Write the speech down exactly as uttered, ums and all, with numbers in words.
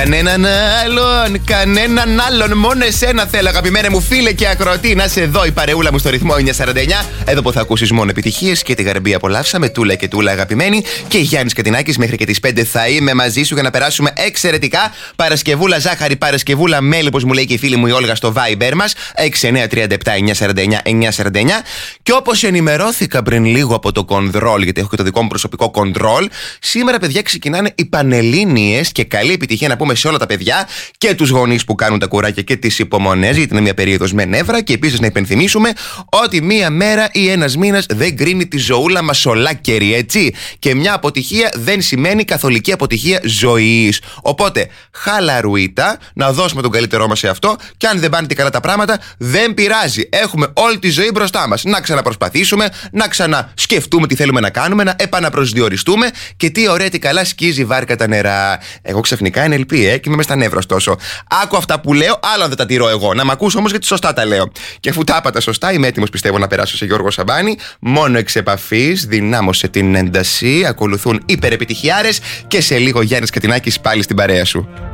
Κανέναν άλλον, κανέναν άλλον, μόνο εσένα θέλω, αγαπημένε μου φίλε και ακροατή. Να είσαι εδώ η παρεούλα μου στο ρυθμό εννιακόσια σαράντα εννιά. Εδώ που θα ακούσεις μόνο επιτυχίες και τη γαρμπή απολαύσαμε. Τούλα και Τούλα, αγαπημένη. Και Γιάννης Κατινάκης, μέχρι και τις πέντε θα είμαι μαζί σου για να περάσουμε εξαιρετικά. Παρασκευούλα ζάχαρη, Παρασκευούλα μέλι, όπως μου λέει και η φίλη μου η Όλγα στο Viber μας. έξι εννιά τρία επτά εννιακόσια σαράντα εννιά εννιακόσια σαράντα εννιά. Και όπως ενημερώθηκα πριν λίγο από το κοντρόλ, γιατί έχω και το δικό μου προσωπικό κοντρόλ, σήμερα, παιδιά, ξεκινάνε οι Πανελλήνιες και καλή επιτυχία να πούμε σε όλα τα παιδιά και τους γονείς που κάνουν τα κουράκια και τις υπομονές, γιατί είναι μια περίοδος με νεύρα. Και επίσης να υπενθυμίσουμε ότι μία μέρα ή ένας μήνας δεν κρίνει τη ζωούλα μας ολάκερη, έτσι. Και μια αποτυχία δεν σημαίνει καθολική αποτυχία ζωής. Οπότε, χαλαρουίτα, να δώσουμε τον καλύτερό μας σε αυτό. Και αν δεν πάνε καλά τα πράγματα, δεν πειράζει. Έχουμε όλη τη ζωή μπροστά μας. Να ξαναπροσπαθήσουμε, να ξανασκεφτούμε τι θέλουμε να κάνουμε, να επαναπροσδιοριστούμε. Και τι ωραία, τι καλά σκίζει βάρκα τα νερά. Εγώ ξαφνικά εν ελ πι, ε, και είμαι μες στα νεύρα, ωστόσο. Άκου αυτά που λέω, άλλο αν δεν τα τηρώ εγώ. Να μ' ακούς όμως, γιατί σωστά τα λέω. Και αφού τα είπα τα σωστά, είμαι έτοιμος, πιστεύω, να περάσω σε Γιώργο Σαμπάνη. Μόνο εξ επαφής, δυνάμωσε την ένταση. Ακολουθούν υπερεπιτυχιάρες και σε λίγο Γιάννης Κατινάκης πάλι στην παρέα σου.